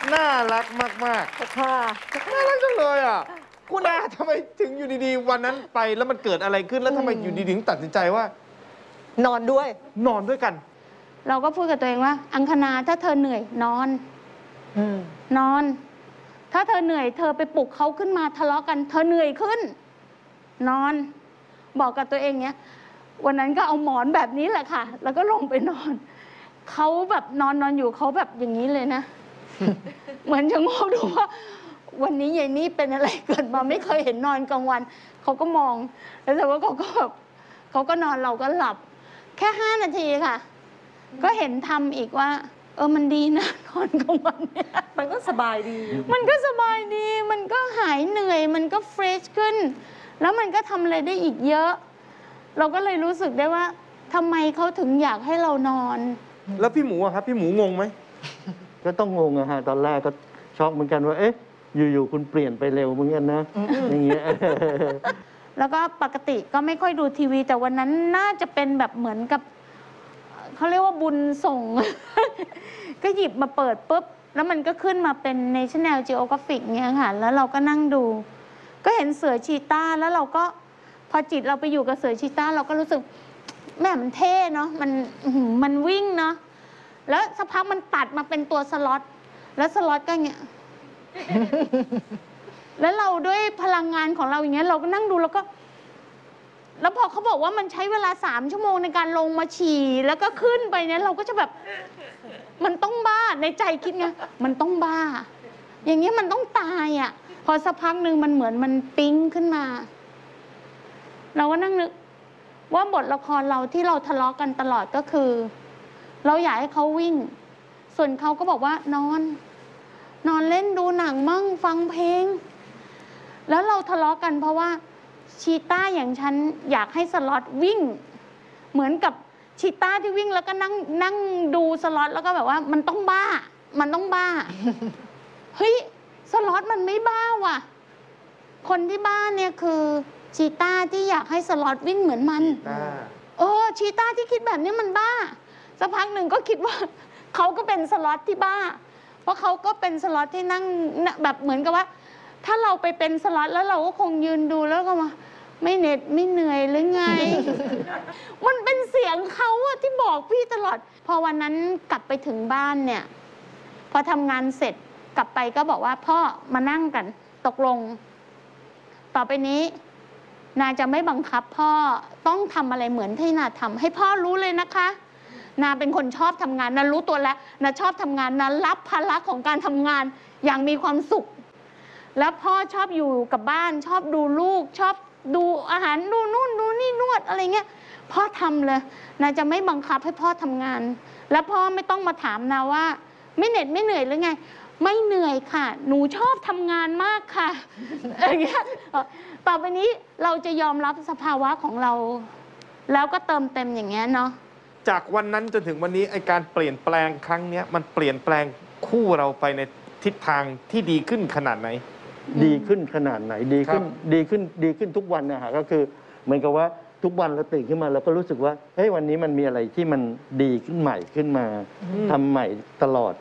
น่ารักมากๆค่ะน่ารักจังเลยอ่ะคุณอาทำไมถึงอยู่ดีๆวันนั้นไปแล้วมันเกิดอะไรขึ้นแล้วทำไมอยู่ดีๆถึงตัดสินใจว่านอนด้วยกันเราก็พูดกับตัวเองว่าอังคณาถ้าเธอเหนื่อยนอนนอนถ้าเธอเหนื่อยเธอไปปลุกเขาขึ้นมาทะเลาะกันเธอเหนื่อยขึ้นนอนบอกกับตัวเองเนี้ยวันนั้นก็เอาหมอนแบบนี้แหละค่ะแล้วก็ลงไปนอนเขาแบบนอนอยู่เขาแบบอย่างนี้เลยนะ เหมือนจะงงดูว่าวันนี้ยายนี่เป็นอะไรเกิดมาไม่เคยเห็นนอนกลางวันเขาก็มองแล้วแต่ว่าเขาก็แบบเขาก็นอนเราก็หลับแค่5 นาทีค่ะก็เห็นทำอีกว่ามันดีนะนอนกลางวันเนี่ยมันก็สบายดีมันก็สบายดีมันก็หายเหนื่อยมันก็เฟรชขึ้นแล้วมันก็ทำอะไรได้อีกเยอะเราก็เลยรู้สึกได้ว่าทำไมเขาถึงอยากให้เรานอนแล้วพี่หมูอะครับพี่หมูงงไหมก็ต้องงงอะฮะตอนแรกก็ช็อกเหมือนกันว่าเอ๊ะอยู่ๆคุณเปลี่ยนไปเร็วเหมือนกันนะอย่างเงี้ยแล้วก็ปกติก็ไม่ค่อยดูทีวีแต่วันนั้นน่าจะเป็นแบบเหมือนกับเขาเรียกว่าบุญส่ง ก็หยิบมาเปิดปุ๊บแล้วมันก็ขึ้นมาเป็น National Geographic เงี้ยค่ะแล้วเราก็นั่งดูก็เห็นเสือชีต้าแล้วเราก็พอจิตเราไปอยู่กับเสือชีต้าเราก็รู้สึกแม่มันเท่เนาะมันวิ่งเนาะแล้วสักพักมันตัดมาเป็นตัวสล็อตแล้วสล็อตก็เงี้ย แล้วเราด้วยพลังงานของเราอย่างเงี้ยเราก็นั่งดูแล้วพอเขาบอกว่ามันใช้เวลา3 ชั่วโมงในการลงมาฉี่แล้วก็ขึ้นไปเนี่ยเราก็จะแบบมันต้องบ้าในใจคิดไงมันต้องบ้าอย่างเงี้ยมันต้องตายอ่ะพอสักพักหนึ่งมันเหมือนมันปิ๊งขึ้นมาเราก็นั่งนึกว่าบทละครเราที่เราทะเลาะกันตลอดก็คือเราอยากให้เขาวิ่งส่วนเขาก็บอกว่านอนเล่นดูหนังมั่งฟังเพลงแล้วเราทะเลาะกันเพราะว่าชีต้าอย่างฉันอยากให้สล็อตวิ่งเหมือนกับชีต้าที่วิ่งแล้วก็นั่งดูสล็อตแล้วก็แบบว่ามันต้องบ้าเฮ้ยสล็อตมันไม่บ้าว่ะคนที่บ้าเนี่ยคือชีต้าที่อยากให้สล็อตวิ่งเหมือนมันชีต้าที่คิดแบบนี้มันบ้าสักพักหนึ่งก็คิดว่าเขาก็เป็นสล็อตที่บ้าเพราะเขาก็เป็นสล็อตที่นั่งแบบเหมือนกับว่าถ้าเราไปเป็นสล็อตแล้วเราก็คงยืนดูแล้วก็มาไม่เหน็ดไม่เหนื่อยหรือไง มันเป็นเสียงเขาอะที่บอกพี่ตลอดพอวันนั้นกลับไปถึงบ้านเนี่ยพอทำงานเสร็จกลับไปก็บอกว่าพ่อมานั่งกันตกลงต่อไปนี้นาจะไม่บังคับพ่อต้องทำอะไรเหมือนที่นาทำให้พ่อรู้เลยนะคะนาเป็นคนชอบทำงานนารู้ตัวแล้วนาชอบทำงานนารับภาระของการทำงานอย่างมีความสุขแล้วพ่อชอบอยู่กับบ้านชอบดูลูกชอบดูอาหารดูนู่นดูนี่นวดอะไรเงี้ยพ่อทำเลยนาจะไม่บังคับให้พ่อทำงานแล้วพ่อไม่ต้องมาถามนาว่าไม่เหน็ดไม่เหนื่อยหรือไงไม่เหนื่อยค่ะหนูชอบทำงานมากค่ะอย่างเงี้ยต่อไปนี้เราจะยอมรับสภาวะของเราแล้วก็เติมเต็มอย่างเงี้ยเนาะจากวันนั้นจนถึงวันนี้ไอการเปลี่ยนแปลงครั้งนี้มันเปลี่ยนแปลงคู่เราไปในทิศทางที่ดีขึ้นขนาดไหนดีขึ้นขนาดไหนดีขึ้นทุกวันนะฮะก็คือเหมือนกับว่าทุกวันเราตื่นขึ้นมาเราก็รู้สึกว่าเฮ้ยวันนี้มันมีอะไรที่มันดีขึ้นใหม่ขึ้นมาทำใหม่ตลอด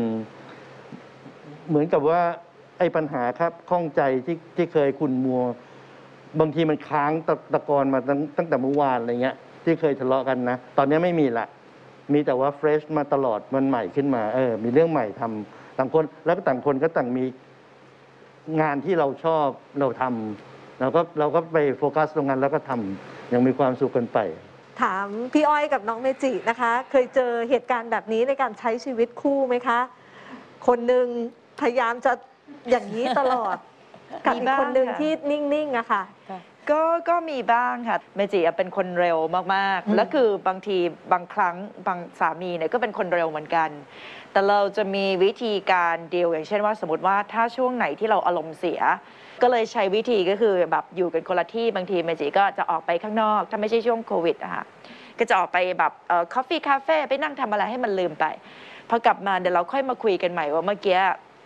เหมือนกับว่าไอ้ปัญหาครับข้องใจที่เคยขุ่นมัวบางทีมันค้างตะกอนมาตั้งแต่เมื่อวานอะไรเงี้ยที่เคยทะเลาะกันนะตอนนี้ไม่มีละมีแต่ว่าเฟรชมาตลอดมันใหม่ขึ้นมามีเรื่องใหม่ทำต่างคนแล้วก็ต่างคนก็ต่างมีงานที่เราชอบเราทำเราก็ไปโฟกัสตรงนั้นแล้วก็ทำยังมีความสุขกันไปถามพี่อ้อยกับน้องเมจินะคะเคยเจอเหตุการณ์แบบนี้ในการใช้ชีวิตคู่ไหมคะคนหนึ่งพยายามจะอย่างนี้ตลอดกับอีกคนหนึ่งที่นิ่งๆอะค่ะก็มีบ้างค่ะเมจิเป็นคนเร็วมากๆแล้วคือบางทีบางครั้งบางสามีเนี่ยก็เป็นคนเร็วเหมือนกันแต่เราจะมีวิธีการดีลอย่างเช่นว่าสมมติว่าถ้าช่วงไหนที่เราอารมณ์เสียก็เลยใช้วิธีก็คือแบบอยู่กันคนละที่บางทีเมจิก็จะออกไปข้างนอกถ้าไม่ใช่ช่วงโควิดอะค่ะก็จะออกไปแบบคอฟฟี่คาเฟ่ไปนั่งทำอะไรให้มันลืมไปพอกลับมาเดี๋ยวเราค่อยมาคุยกันใหม่ว่าเมื่อกี้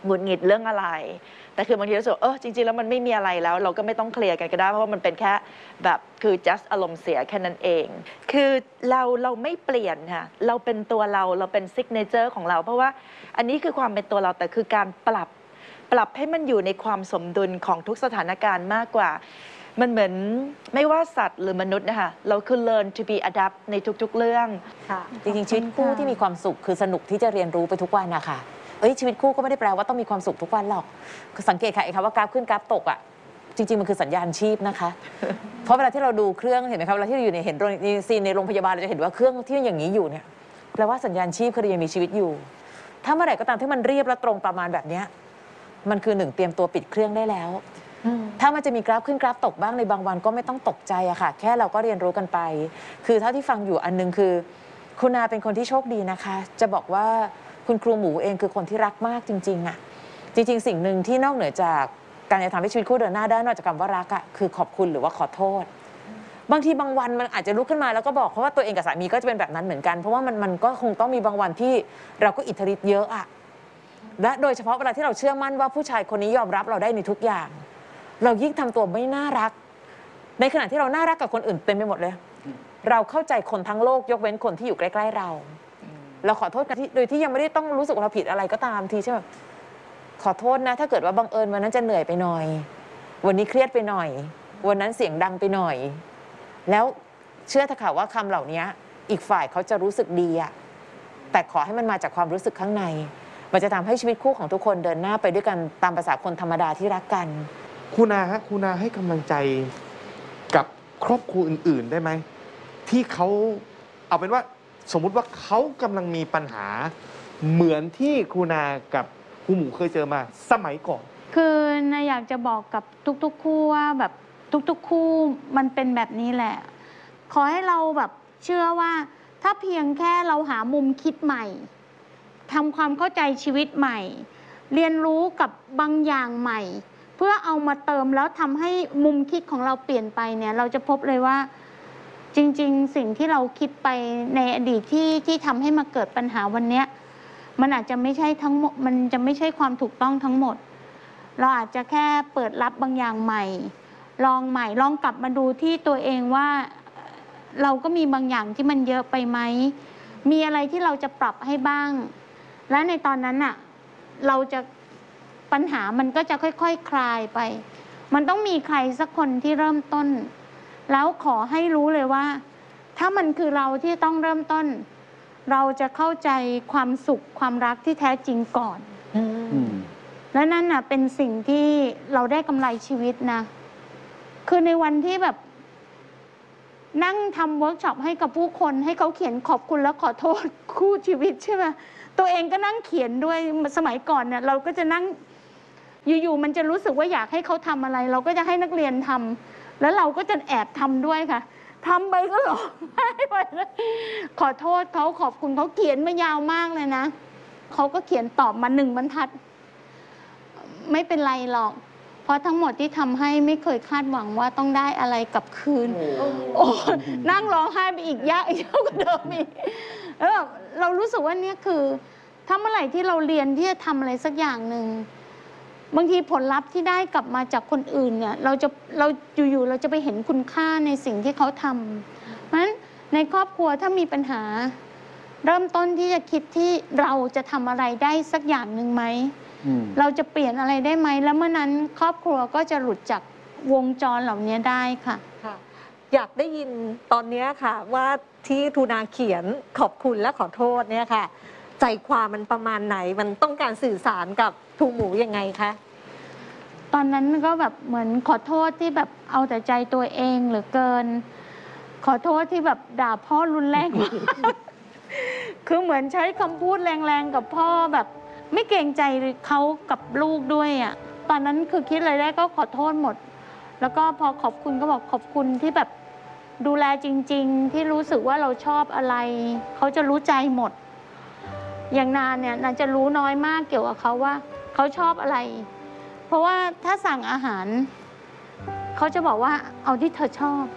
หงุดหงิดเรื่องอะไร แต่คือบางทีรู้สึกจริงๆแล้วมันไม่มีอะไรแล้ว เราก็ไม่ต้องเคลียร์กันก็ได้เพราะว่ามันเป็นแค่แบบคือ just อารมณ์เสียแค่นั้นเอง คือเราไม่เปลี่ยนค่ะเราเป็นตัวเราเป็นซิกเนเจอร์ของเรา เพราะว่าอันนี้คือความเป็นตัวเราแต่คือการปรับให้มันอยู่ในความสมดุลของทุกสถานการณ์มากกว่ามันเหมือนไม่ว่าสัตว์หรือมนุษย์นะคะเราคือ learn to be adapt ในทุกๆเรื่องค่ะจริงๆชีวิตคู่ที่มีความสุขคือสนุกที่จะเรียนรู้ไปทุกวันนะคะชีวิตคู่ก็ไม่ได้แปลว่าต้องมีความสุขทุกวันหรอกสังเกตค่ะไอ้คำว่ากราฟขึ้นกราฟตกอ่ะจริงๆมันคือสัญญาณชีพนะคะ เพราะเวลาที่เราดูเครื่องเห็นไหมครับเวลาที่เราอยู่ในเห็นซีนในโรงพยาบาลเราจะเห็นว่าเครื่องที่อย่างนี้อยู่เนี่ยแปลว่าสัญญาณชีพคือยังมีชีวิตอยู่ถ้าเมื่อไหร่ก็ตามที่มันเรียบและตรงประมาณแบบนี้มันคือ1เตรียมตัวปิดเครื่องได้แล้วถ้ามันจะมีกราฟขึ้นกราฟตกบ้างในบางวันก็ไม่ต้องตกใจอะค่ะแค่เราก็เรียนรู้กันไปคือเท่าที่ฟังอยู่อันนึงคือคุณนาเป็นคนที่โชคดีนะคะจะบอกว่าคุณครูหมูเองคือคนที่รักมากจริงๆอะจริงๆสิ่งหนึ่งที่นอกเหนือจากการจะทำให้ชีวิตคู่เดินหน้าได้นอกจากคำว่ารักอะคือขอบคุณหรือว่าขอโทษบางทีบางวันมันอาจจะลุกขึ้นมาแล้วก็บอกเพราะว่าตัวเองกับสามีก็จะเป็นแบบนั้นเหมือนกันเพราะว่ามันก็คงต้องมีบางวันที่เราก็อิทธิฤทธิ์เยอะอะและโดยเฉพาะเวลาที่เราเชื่อมั่นว่าผู้ชายคนนี้ยอมรับเราได้ในทุกอย่างเรายิ่งทำตัวไม่น่ารักในขณะที่เราน่ารักกับคนอื่นเต็มไปหมดเลยเราเข้าใจคนทั้งโลกยกเว้นคนที่อยู่ใกล้ๆเราเราขอโทษกันโดยที่ยังไม่ได้ต้องรู้สึกว่าเราผิดอะไรก็ตามทีใช่ไหมขอโทษนะถ้าเกิดว่าบังเอิญวันนั้นจะเหนื่อยไปหน่อยวันนี้เครียดไปหน่อยวันนั้นเสียงดังไปหน่อยแล้วเชื่อเถอะค่ะว่าคำเหล่านี้อีกฝ่ายเขาจะรู้สึกดีอะแต่ขอให้มันมาจากความรู้สึกข้างในมันจะทำให้ชีวิตคู่ของทุกคนเดินหน้าไปด้วยกันตามภาษาคนธรรมดาที่รักกันคุณอาฮะคุณอาให้กำลังใจกับครอบครัวอื่นๆได้ไหมที่เขาเอาเป็นว่าสมมุติว่าเขากำลังมีปัญหาเหมือนที่คุณอากับครูหมูเคยเจอมาสมัยก่อนคือนาอยากจะบอกกับทุกๆคู่ว่าแบบทุกๆคู่มันเป็นแบบนี้แหละขอให้เราแบบเชื่อว่าถ้าเพียงแค่เราหามุมคิดใหม่ทำความเข้าใจชีวิตใหม่เรียนรู้กับบางอย่างใหม่เพื่อเอามาเติมแล้วทำให้มุมคิดของเราเปลี่ยนไปเนี่ยเราจะพบเลยว่าจริงๆสิ่งที่เราคิดไปในอดีตที่ทำให้มาเกิดปัญหาวันนี้มันอาจจะไม่ใช่ทั้งหมดมันจะไม่ใช่ความถูกต้องทั้งหมดเราอาจจะแค่เปิดรับบางอย่างใหม่ลองใหม่ลองกลับมาดูที่ตัวเองว่าเราก็มีบางอย่างที่มันเยอะไปไหมมีอะไรที่เราจะปรับให้บ้างและในตอนนั้นน่ะเราจะปัญหามันก็จะค่อยๆ คลายไปมันต้องมีใครสักคนที่เริ่มต้นแล้วขอให้รู้เลยว่าถ้ามันคือเราที่ต้องเริ่มต้นเราจะเข้าใจความสุขความรักที่แท้จริงก่อนและนั่นน่ะเป็นสิ่งที่เราได้กำไรชีวิตนะคือในวันที่แบบนั่งทำเวิร์กช็อปให้กับผู้คนให้เขาเขียนขอบคุณและขอโทษคู่ชีวิตใช่ไหมตัวเองก็นั่งเขียนด้วยสมัยก่อนเนี่ยเราก็จะนั่งอยู่ๆมันจะรู้สึกว่าอยากให้เขาทำอะไรเราก็จะให้นักเรียนทำแล้วเราก็จะแอบทำด้วยค่ะทำไปก็ร้องไห้ไปเลยขอโทษเขาขอบคุณเขาเขียนมายาวมากเลยนะเขาก็เขียนตอบมา1 บรรทัดไม่เป็นไรหรอกเพราะทั้งหมดที่ทำให้ไม่เคยคาดหวังว่าต้องได้อะไรกลับคืนโอ้นั่งร้องไห้ไปอีกยากกว่าเดิมอีกแล้วแบบเรารู้สึกว่านี่คือถ้าเมื่อไหร่ที่เราเรียนที่จะทำอะไรสักอย่างหนึ่งบางทีผลลัพธ์ที่ได้กลับมาจากคนอื่นเนี่ยเราอยู่ๆเราจะไปเห็นคุณค่าในสิ่งที่เขาทำเพราะฉะนั้นในครอบครัวถ้ามีปัญหาเริ่มต้นที่จะคิดที่เราจะทำอะไรได้สักอย่างหนึ่งไหมเราจะเปลี่ยนอะไรได้ไหมแล้วเมื่อนั้นครอบครัวก็จะหลุดจากวงจรเหล่านี้ได้ค่ะอยากได้ยินตอนนี้ค่ะว่าที่ทูนาเขียนขอบคุณและขอโทษเนี่ยค่ะใจความมันประมาณไหนมันต้องการสื่อสารกับทูหมูยังไงคะตอนนั้นก็แบบเหมือนขอโทษที่แบบเอาแต่ใจตัวเองเหลือเกินขอโทษที่แบบด่าพ่อรุนแรงมากคือเหมือนใช้คำพูดแรงๆกับพ่อแบบไม่เกรงใจเขากับลูกด้วยอ่ะตอนนั้นคือคิดอะไรได้ก็ขอโทษหมดแล้วก็พอขอบคุณก็บอกขอบคุณที่แบบดูแลจริงๆที่รู้สึกว่าเราชอบอะไรเขาจะรู้ใจหมดอย่างนานเนี่ยนานจะรู้น้อยมากเกี่ยวกับเขาว่าเขาชอบอะไรเพราะว่าถ้าสั่งอาหารเขาจะบอกว่าเอาที่เธอชอบ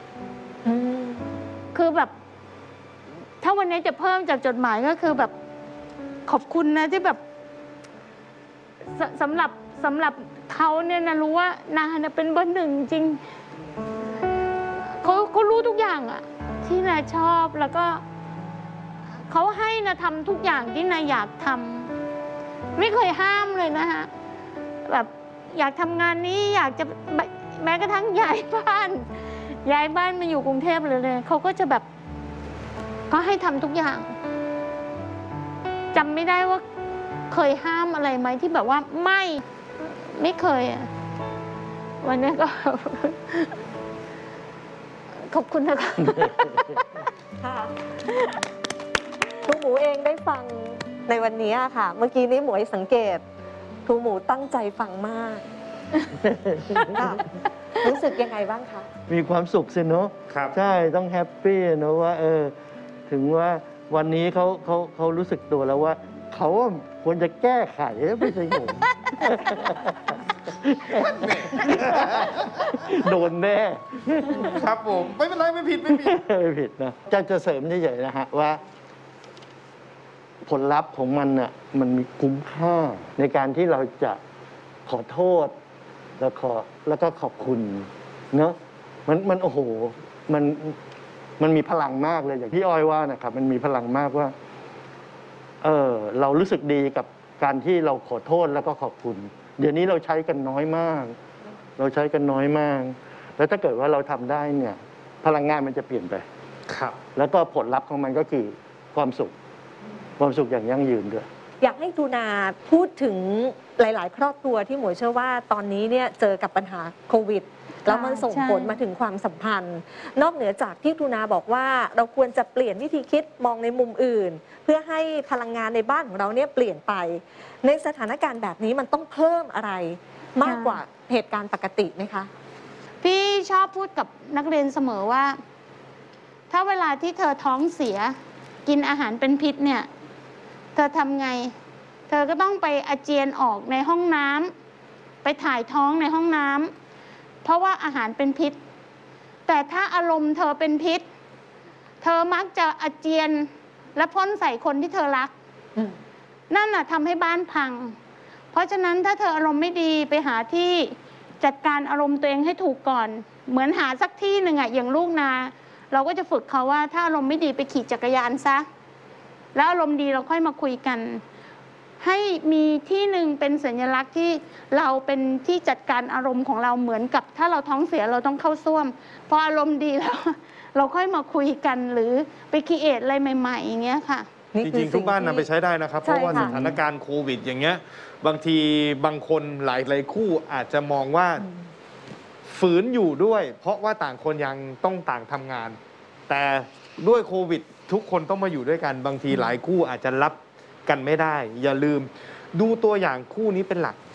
คือแบบถ้าวันนี้จะเพิ่มจากจดหมายก็คือแบบขอบคุณนะที่แบบสำหรับเขาเนี่ยนะรู้ว่านาเนี่ยเป็นเบอร์หนึ่งจริงเขารู้ทุกอย่างอะที่นาชอบแล้วก็เขาให้นาทำทุกอย่างที่นาอยากทำไม่เคยห้ามเลยนะฮะแบบอยากทำงานนี้อยากจะแม้กระทั่งย้ายบ้านมาอยู่กรุงเทพเลยเขาก็จะแบบก็ให้ทำทุกอย่างจำไม่ได้ว่าเคยห้ามอะไรไหมที่แบบว่าไม่เคยอะวันนี้ก็ ขอบคุณนะคะค่ะครูหมูเองได้ฟังในวันนี้ค่ะ เมื่อกี้นี้หมวยสังเกตครูหมูตั้งใจฟังมาก ค่ะรู้สึกยังไงบ้างคะมีความสุขสิเนาะครับใช่ต้องแฮปปี้เนอะว่าถึงว่าวันนี้เขารู้สึกตัวแล้วว่าเขาควรจะแก้ไขไม่ใช่ผม โดนแน่ครับผมไม่เป็นไรไม่ผิดไม่ผิดนะจะเสริมเฉยๆนะฮะว่า ผลลัพธ์ของมันน่ะมันมีคุ้มค่าในการที่เราจะขอโทษแล้วก็ขอบคุณเนอะมันโอ้โหมันมีพลังมากเลยอย่างที่อ้อยว่านะครับมันมีพลังมากว่าเรารู้สึกดีกับการที่เราขอโทษแล้วก็ขอบคุณ เดี๋ยวนี้เราใช้กันน้อยมาก แล้วถ้าเกิดว่าเราทำได้เนี่ย พลังงานมันจะเปลี่ยนไปครับแล้วก็ผลลัพธ์ของมันก็คือความสุขอย่างยั่งยืนด้วยอยากให้ทูนาพูดถึงหลาย ๆ ครอบครัวที่หมวยเชื่อว่าตอนนี้เนี่ยเจอกับปัญหาโควิด แล้วมันส่งผลมาถึงความสัมพันธ์ นอกเหนือจากที่ทูนาบอกว่าเราควรจะเปลี่ยนวิธีคิดมองในมุมอื่น เพื่อให้พลังงานในบ้านของเราเนี่ยเปลี่ยนไป ในสถานการณ์แบบนี้มันต้องเพิ่มอะไรมากกว่าเหตุการณ์ปกติไหมคะพี่ชอบพูดกับนักเรียนเสมอว่า ถ้าเวลาที่เธอท้องเสียกินอาหารเป็นพิษเนี่ยเธอทำไง เธอก็ต้องไปอาเจียนออกในห้องน้ำไปถ่ายท้องในห้องน้ำเพราะว่าอาหารเป็นพิษ แต่ถ้าอารมณ์เธอเป็นพิษ เธอมักจะอาเจียนและพ่นใส่คนที่เธอรักนั่นน่ะทำให้บ้านพัง เพราะฉะนั้นถ้าเธออารมณ์ไม่ดีไปหาที่จัดการอารมณ์ตัวเองให้ถูกก่อน เหมือนหาสักที่หนึ่งอะอย่างลูกนาเราก็จะฝึกเขาว่าถ้าอารมณ์ไม่ดีไปขี่จักรยานซะแล้วอารมณ์ดีเราค่อยมาคุยกัน ให้มีที่หนึ่งเป็นสัญลักษณ์ที่เราเป็นที่จัดการอารมณ์ของเราเหมือนกับถ้าเราท้องเสียเราต้องเข้าส้วมพออารมณ์ดีแล้ว เราค่อยมาคุยกันหรือไปคิดอะไรใหม่ๆอย่างเงี้ยค่ะจริงๆทุกบ้านนำไปใช้ได้นะครับ เพราะว่าสถานการณ์โควิดอย่างเงี้ยบางทีบางคนหลายๆคู่อาจจะมองว่าฝืนอยู่ด้วย เพราะว่าต่างคนยังต้องต่างทำงาน แต่ด้วยโควิดทุกคนต้องมาอยู่ด้วยกันบางทีหลายคู่อาจจะรับกันไม่ได้ อย่าลืมดูตัวอย่างคู่นี้เป็นหลัก